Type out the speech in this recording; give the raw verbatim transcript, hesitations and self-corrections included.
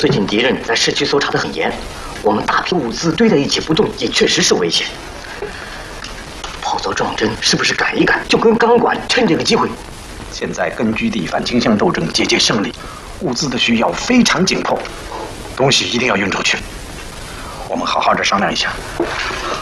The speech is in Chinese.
最近敌人在市区搜查得很严，我们大批物资堆在一起不动，也确实是危险。炮走撞针是不是赶一赶，就跟钢管趁这个机会？ 现在根据地反倾向斗争节节胜利，物资的需要非常紧迫，东西一定要运出去。我们好好的商量一下。